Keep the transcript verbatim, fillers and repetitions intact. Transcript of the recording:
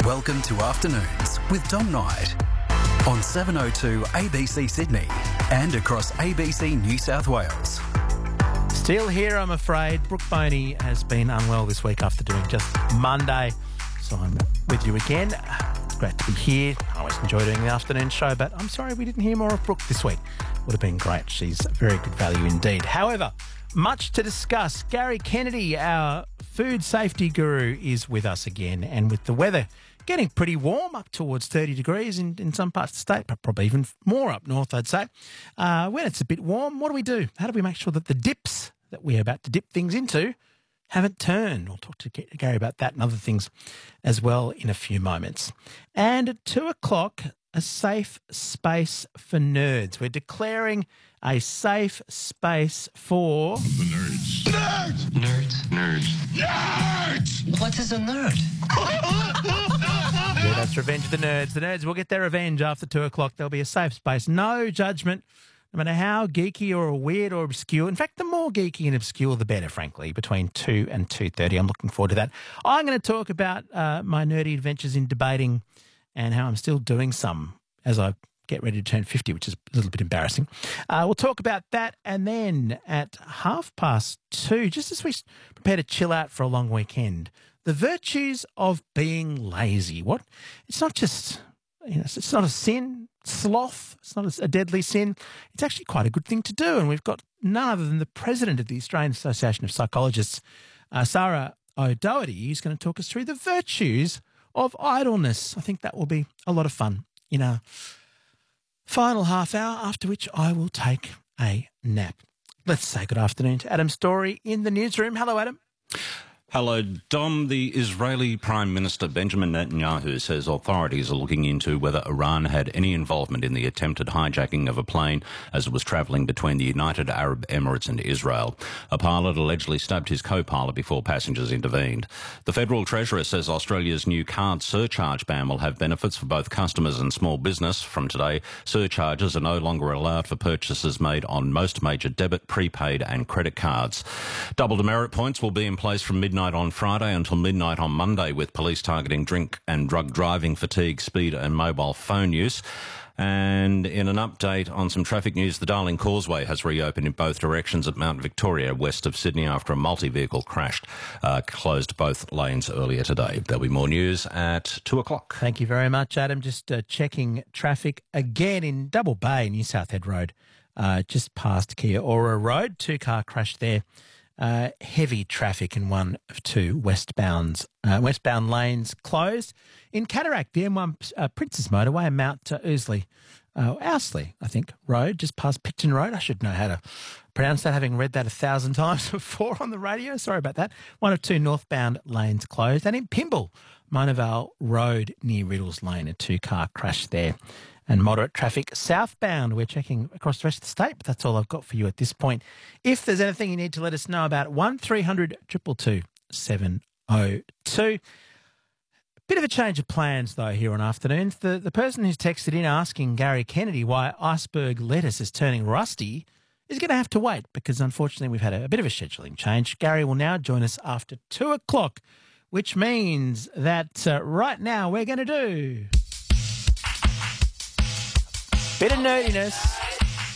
Welcome to Afternoons with Dom Knight on seven oh two A B C Sydney and across A B C New South Wales. Still here, I'm afraid. Brooke Boney has been unwell this week after doing just Monday, so I'm with you again. It's great to be here. I always enjoy doing the afternoon show, but I'm sorry we didn't hear more of Brooke this week. Would have been great. She's very good value indeed. However, much to discuss. Gary Kennedy, our food safety guru, is with us again, and with the weather getting pretty warm, up towards thirty degrees in, in some parts of the state, but probably even more up north, I'd say. Uh, when it's a bit warm, what do we do? How do we make sure that the dips that we're about to dip things into haven't turned? We'll talk to Gary about that and other things as well in a few moments. And at two o'clock, a safe space for nerds. We're declaring a safe space for... The nerds. Nerds! Nerds. Nerds. Nerds! What is a nerd? Yeah, that's Revenge of the Nerds. The nerds will get their revenge after two o'clock. There'll be a safe space. No judgment, no matter how geeky or weird or obscure. In fact, the more geeky and obscure, the better, frankly, between two and two thirty. I'm looking forward to that. I'm going to talk about uh, my nerdy adventures in debating and how I'm still doing some as I get ready to turn fifty, which is a little bit embarrassing. Uh, we'll talk about that, and then at half past two, just as we prepare to chill out for a long weekend, the virtues of being lazy. What? It's not just, you know, it's not a sin, sloth. It's not a deadly sin. It's actually quite a good thing to do, and we've got none other than the president of the Australian Association of Psychologists, uh, Sarah O'Doherty, who's going to talk us through the virtues of idleness. I think that will be a lot of fun in our final half hour, after which I will take a nap. Let's say good afternoon to Adam Story in the newsroom. Hello, Adam. Hello, Dom. The Israeli Prime Minister Benjamin Netanyahu says authorities are looking into whether Iran had any involvement in the attempted hijacking of a plane as it was travelling between the United Arab Emirates and Israel. A pilot allegedly stabbed his co-pilot before passengers intervened. The Federal Treasurer says Australia's new card surcharge ban will have benefits for both customers and small business. From today, surcharges are no longer allowed for purchases made on most major debit, prepaid and credit cards. Double demerit points will be in place from midnight on Friday until midnight on Monday, with police targeting drink and drug driving, fatigue, speed and mobile phone use. And in an update on some traffic news, the Darling Causeway has reopened in both directions at Mount Victoria, west of Sydney, after a multi-vehicle crashed, uh, closed both lanes earlier today. There'll be more news at two o'clock. Thank you very much, Adam. Just uh, checking traffic again in Double Bay, New South Head Road, uh, just past Kia Ora Road. Two-car crash there. Uh, heavy traffic in one of two westbounds, uh, westbound lanes closed. In Cataract, the M one uh, Princess Motorway and Mount uh, Ousley, uh, Ousley, I think, Road, just past Picton Road. I should know how to pronounce that, having read that a thousand times before on the radio. Sorry about that. One of two northbound lanes closed. And in Pymble, Monavale Road near Riddles Lane, a two-car crash there. And moderate traffic southbound. We're checking across the rest of the state, but that's all I've got for you at this point. If there's anything you need to let us know about, one three hundred two two two seven oh two. Bit of a change of plans, though, here on Afternoons. The, the person who's texted in asking Gary Kennedy why iceberg lettuce is turning rusty is going to have to wait, because unfortunately we've had a, a bit of a scheduling change. Gary will now join us after two o'clock, which means that uh, right now we're going to do... bit of nerdiness,